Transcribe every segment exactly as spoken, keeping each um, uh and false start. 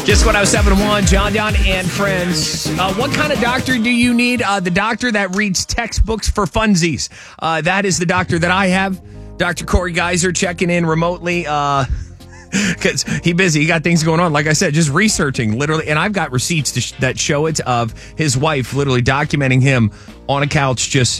Kiss one oh seven point one, John Don and friends. Uh, what kind of doctor do you need? Uh, the doctor that reads textbooks for funsies. Uh, that is the doctor that I have. Doctor Corey Geiser checking in remotely. Uh, Because he's busy. He got things going on. Like I said, just researching, literally. And I've got receipts to sh- that show it of his wife literally documenting him on a couch. Just,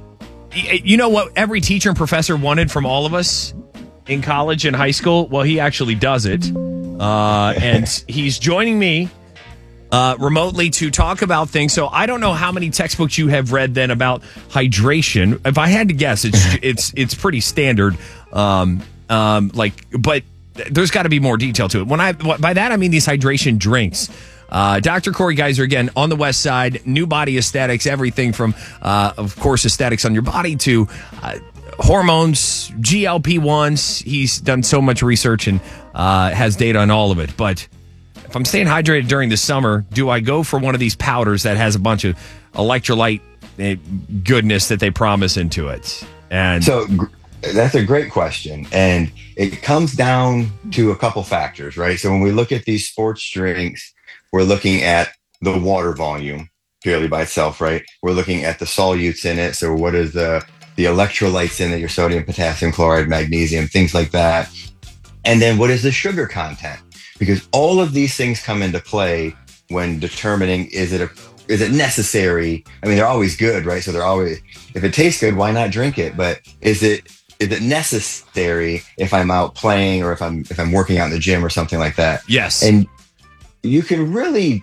you know what every teacher and professor wanted from all of us in college and high school? Well, he actually does it. Uh, and he's joining me uh, remotely to talk about things. So I don't know how many textbooks you have read then about hydration. If I had to guess, it's it's it's pretty standard. Um, um, like, but there's got to be more detail to it. When I by that I mean these hydration drinks. Uh, Doctor Corey Geiser, again, on the West Side, new body aesthetics, everything from, uh, of course, aesthetics on your body to uh, hormones, G L P ones. He's done so much research and uh, has data on all of it. But if I'm staying hydrated during the summer, do I go for one of these powders that has a bunch of electrolyte goodness that they promise into it? And so that's a great question. And it comes down to a couple factors, right? So when we look at these sports drinks, we're looking at the water volume purely by itself, right? We're looking at the solutes in it. So what is the, the electrolytes in it, your sodium, potassium, chloride, magnesium, things like that. And then what is the sugar content? Because all of these things come into play when determining, is it a is it necessary? I mean, they're always good, right? So they're always, if it tastes good, why not drink it? But is it is it necessary if I'm out playing or if I'm if I'm working out in the gym or something like that? Yes. And you can really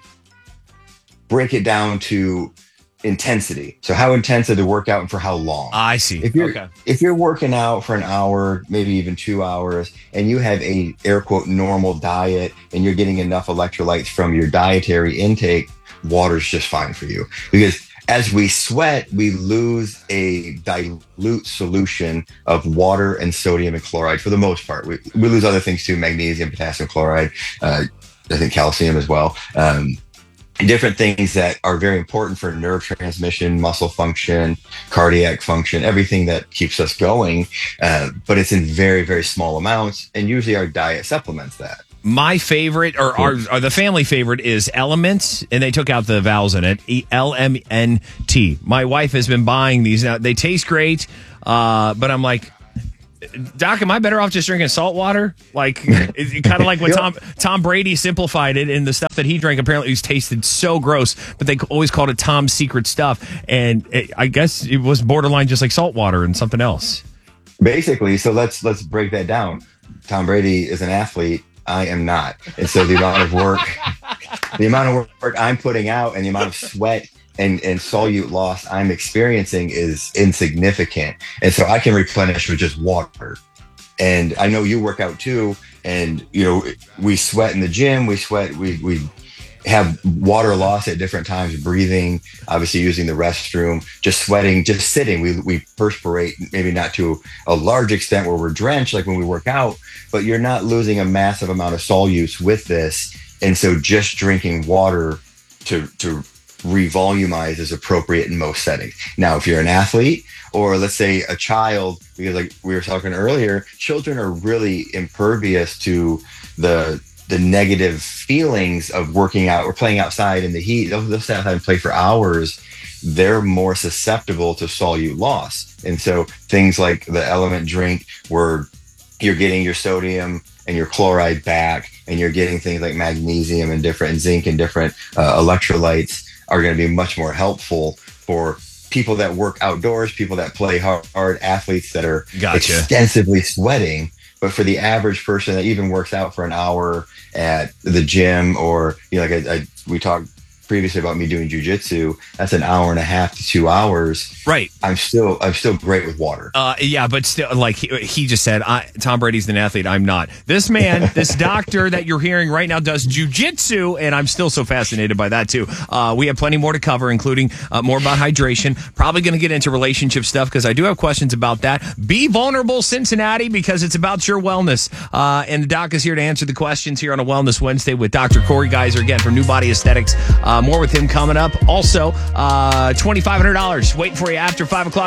break it down to intensity. So how intense is the workout and for how long? I see. If you're, okay. if you're working out for an hour, maybe even two hours, and you have a air quote normal diet and you're getting enough electrolytes from your dietary intake, water's just fine for you. Because as we sweat, we lose a dilute solution of water and sodium and chloride for the most part. We, we lose other things too, magnesium, potassium, chloride, uh, I think calcium as well. Um, different things that are very important for nerve transmission, muscle function, cardiac function, everything that keeps us going. Uh, but it's in very, very small amounts. And usually our diet supplements that. My favorite, or, our, or the family favorite, is Elements, and they took out the vowels in it. E- L M N T. My wife has been buying these now. They taste great, uh, but I'm like, Doc, am I better off just drinking salt water? Like, it, kind of like when Tom Tom Brady simplified it, and the stuff that he drank apparently was tasted so gross, but they always called it Tom's secret stuff. And it, I guess it was borderline just like salt water and something else. Basically, so let's let's break that down. Tom Brady is an athlete. I am not. And so the amount of work, the amount of work I'm putting out and the amount of sweat and, and solute loss I'm experiencing is insignificant. And so I can replenish with just water. And I know you work out too. And, you know, we sweat in the gym, we sweat, we, we have water loss at different times, breathing, obviously using the restroom, just sweating, just sitting. We we perspirate, maybe not to a large extent where we're drenched, like when we work out, but you're not losing a massive amount of solutes with this. And so just drinking water to, to revolumize is appropriate in most settings. Now, if you're an athlete or let's say a child, because like we were talking earlier, children are really impervious to the the negative feelings of working out or playing outside in the heat. They'll, they'll sit outside and play for hours. They're more susceptible to solute loss. And so things like the Element drink where you're getting your sodium and your chloride back and you're getting things like magnesium and different zinc and different uh, electrolytes are going to be much more helpful for people that work outdoors, people that play hard, hard athletes that are Gotcha. extensively sweating. But for the average person that even works out for an hour at the gym, or, you know, like I, I, we talked previously about me doing jujitsu, that's an hour and a half to two hours. Right. I'm still, I'm still great with water. Uh, yeah, but still, like he, he just said, I, Tom Brady's an athlete. I'm not. This man, this doctor that you're hearing right now does jujitsu, and I'm still so fascinated by that too. Uh, we have plenty more to cover, including uh, more about hydration. Probably going to get into relationship stuff because I do have questions about that. Be vulnerable, Cincinnati, because it's about your wellness. Uh, and the doc is here to answer the questions here on a Wellness Wednesday with Doctor Corey Geiser, again, from New Body Aesthetics. Uh, more with him coming up. Also, uh, twenty-five hundred dollars waiting for you after five o'clock.